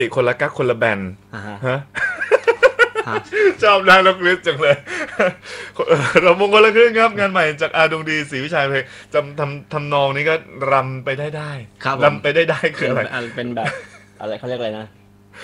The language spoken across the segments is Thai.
คนละกั๊กคนละแบนฮะชอบนางนักลิสจังเลยเรามงคนละครึ่งครับงานใหม่จากอาดงดีศรีวิชัยเพลงจำทำนองนี้ก็รำไปได้รำไปได้คืออะไรเป็นแบบอะไรเขาเรียกอะไรนะ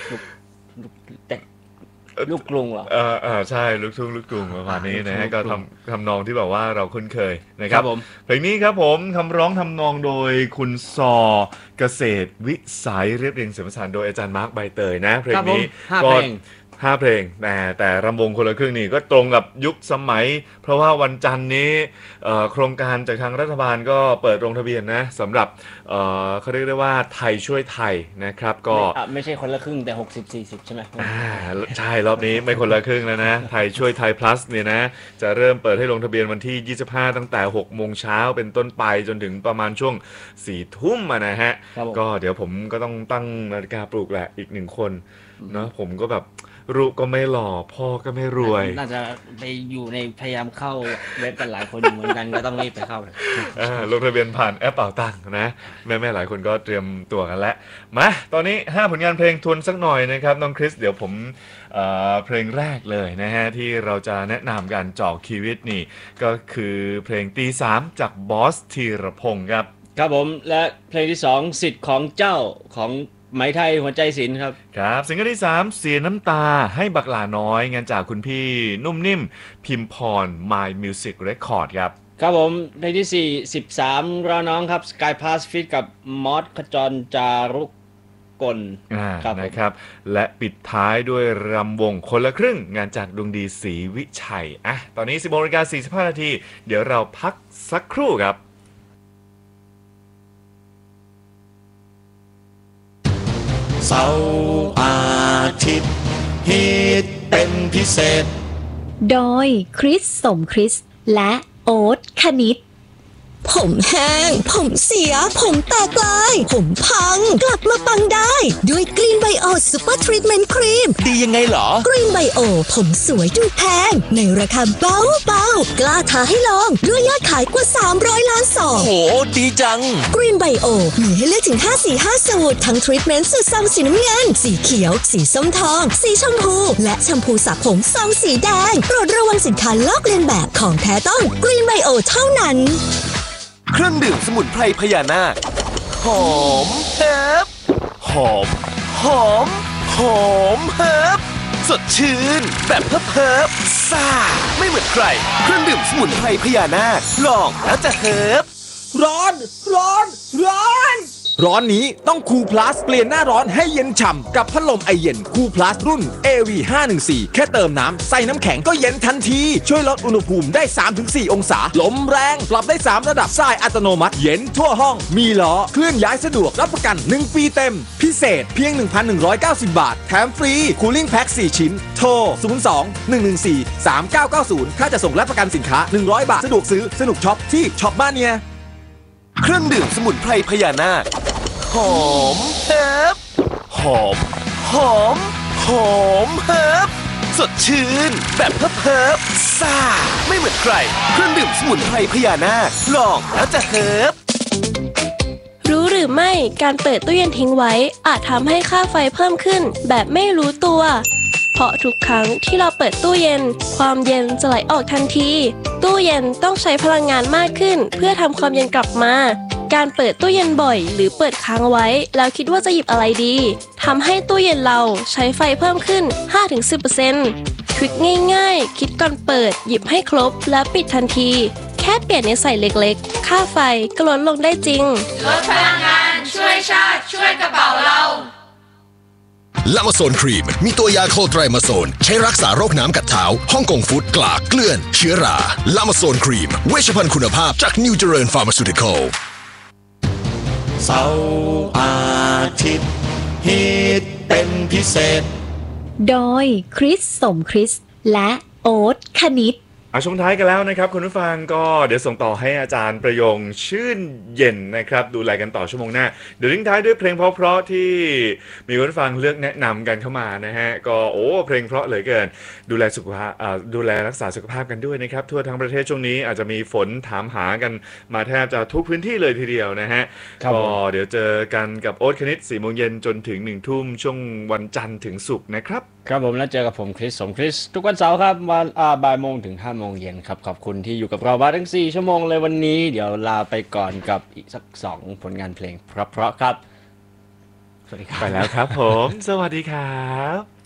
ลูกกรุงเหรอใช่ลูกทุ่งลูกกรุงประมาณนี้นะฮะก็ทำนองที่แบบว่าเราคุ้นเคยนะครับเพลงนี้ครับผมคำร้องทำนองโดยคุณซอเกษตรวิสัยเรียบเรียงเสียงประสานโดยอาจารย์มาร์คใบเตยนะเพลงนี้ก็5 เพลงแต่รำวงคนละครึ่งนี่ก็ตรงกับยุคสมัยเพราะว่าวันจันทร์นี้โครงการจากทางรัฐบาลก็เปิดลงทะเบียนนะสำหรับเขาเรียกได้ว่าไทยช่วยไทยนะครับก็ไม่ใช่คนละครึ่งแต่60-40ใช่ไหมใช่รอบนี้ไม่คนละครึ่งแล้วนะไทยช่วยไทย plus เนี่ยนะจะเริ่มเปิดให้ลงทะเบียนวันที่25ตั้งแต่ 6 โมงเช้าเป็นต้นไปจนถึงประมาณช่วง 4 ทุ่มนะฮะก็เดี๋ยวผมก็ต้องตั้งนาฬิกาปลุกแหละอีก1 คนเนาะผมก็แบบลูกก็ไม่หล่อพ่อก็ไม่รวยน่าจะไปอยู่ในพยายามเข้าเว็บกันหลายคนเหมือนกันก็ต้องรีบไปเข้าลงทะเบียนผ่านแอปเป๋าตังค์นะแม่หลายคนก็เตรียมตัวกันแล้วมาตอนนี้5 ผลงานเพลงทวนสักหน่อยนะครับน้องคริสเดี๋ยวผมเพลงแรกเลยนะฮะที่เราจะแนะนำกันเจาะชีวิตนี่ก็คือเพลงตี 3จากบอสธีรพงศ์ครับครับผมและเพลงที่2สิทธิ์ของเจ้าของไหมไทยหัวใจศิลป์ครับครับซิงเกิลที่3เสียน้ำตาให้บักหลาน้อยงานจากคุณพี่นุ่มนิ่มพิมพร My Music Record ครับครับผมเพลงที่4 13รอน้องครับ Sky Pass Fit กับมอสขจรจารุกลนะครับและปิดท้ายด้วยรำวงคนละครึ่งงานจากดวงดีศรีวิชัยตอนนี้ 10:45 นาทีเดี๋ยวเราพักสักครู่ครับเสาร์อาทิตย์ฮิตเป็นพิเศษโดยคริสสมคริสและโอ๊ตคณิตผมแห้งผมเสียผมแตกลายผมพังกลับมาปังได้ด้วยกรีนไบโอซูเปอร์ทรีทเมนต์ครีมดียังไงเหรอกรีนไบโอผมสวยดูแพงในราคาเบากล้าท้าให้ลองด้วยยอดขายกว่า300 ล้านซองโหดีจังกรีนไบโอมีให้เลือกถึง5 สูตรทั้งทรีทเมนต์สูตรซองสีน้ำเงินสีเขียวสีส้มทองสีชมพูและแชมพูสระผมซองสีแดงโปรดระวังสินค้าลอกเลียนแบบของแท้ต้องกรีนไบโอเท่านั้นเครื่องดื่มสมุนไพรพญานาคหอมเฮิบหอมเฮิบสดชื่นแบบเฮิบซ่าไม่เหมือนใครเครื่องดื่มสมุนไพรพญานาคลองแล้วจะเฮิบร้อนนี้ต้องคูลพลัสเปลี่ยนหน้าร้อนให้เย็นฉ่ำกับพัดลมไอเย็นคูลพลัสรุ่น AV514 แค่เติมน้ำใส่น้ำแข็งก็เย็นทันทีช่วยลดอุณหภูมิได้ 3-4 องศาลมแรงปรับได้3ระดับทรายอัตโนมัติเย็นทั่วห้องมีล้อเคลื่อนย้ายสะดวกรับประกัน1 ปีเต็มพิเศษเพียง 1,190 บาทแถมฟรีคูลิ่งแพ็ค4 ชิ้นโทร 02-114-3990 ค่าจะส่งและประกันสินค้า100 บาทสะดวกซื้อสนุกช็อปที่ช็อปบ้านเนี่ยเครื่องดื่มสมุนไพรพญานาคหอมเฮิบหอมเฮิบสดชื่นแบบเฮิบซ่าไม่เหมือนใครเครื่องดื่มสมุนไพรพญานาคลองแล้วจะเฮิบรู้หรือไม่การเปิดตู้เย็นทิ้งไว้อาจทำให้ค่าไฟเพิ่มขึ้นแบบไม่รู้ตัวเพราะทุกครั้งที่เราเปิดตู้เย็นความเย็นจะไหลออกทันทีตู้เย็นต้องใช้พลังงานมากขึ้นเพื่อทำความเย็นกลับมาการเปิดตู้เย็นบ่อยหรือเปิดค้างไว้แล้วคิดว่าจะหยิบอะไรดีทำให้ตู้เย็นเราใช้ไฟเพิ่มขึ้น 5-10% ทริคง่ายๆคิดก่อนเปิดหยิบให้ครบและปิดทันทีแค่เปลี่ยนนิสัยเล็กๆค่าไฟก็ลดลงได้จริงลดพลังงานช่วยชาติช่วยกระเป๋าเราลามาโซนครีมมีตัวยาโคไตรมาโซนใช้รักษาโรคน้ำกัดเท้าฮ่องกงฟุตกลากเกลื่อนเชื้อราลามาโซนครีมเวชภัณฑ์คุณภาพจากนิวเจริญฟาร์มาซูติคอลเสาร์อาทิตย์ฮิตเป็นพิเศษโดยคริสสมคริสและโอ๊ตคณิตช่วงท้ายกันแล้วนะครับคุณผู้ฟังก็เดี๋ยวส่งต่อให้อาจารย์ประยงชื่นเย็นนะครับดูแลกันต่อชั่วโมงหน้าเดี๋ยวทิ้งท้ายด้วยเพลงเพราะๆที่มีคุณผู้ฟังเลือกแนะนำกันเข้ามานะฮะก็เพลงเพราะเหลือเกินดูแลสุขภาพดูแลรักษาสุขภาพกันด้วยนะครับทั่วทั้งประเทศช่วงนี้อาจจะมีฝนถามหากันมาแทบจะทุกพื้นที่เลยทีเดียวนะฮะก็เดี๋ยวเจอกันกับโอ๊ตคณิต 4 โมงเย็นจนถึง 1 ทุ่มช่วงวันจันทร์ถึงศุกร์นะครับครับผมแล้วเจอกับผมคริสสมคริสทุกวันเสาร์ครับวันบ่ายโมงถึง5 โมงเย็นครับขอบคุณที่อยู่กับเรามาทั้ง4 ชั่วโมงเลยวันนี้เดี๋ยวลาไปก่อนกับอีกสัก2 ผลงานเพลงเพราะๆครับสวัสดีครับไปแล้วครับผมสวัสดีครับ